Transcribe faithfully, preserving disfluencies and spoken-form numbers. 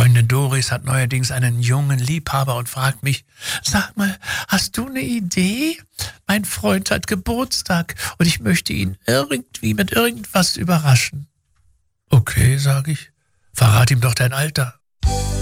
Freundin Doris hat neuerdings einen jungen Liebhaber und fragt mich, sag mal, hast du eine Idee? Mein Freund hat Geburtstag und ich möchte ihn irgendwie mit irgendwas überraschen. Okay, sage ich, verrat ihm doch dein Alter.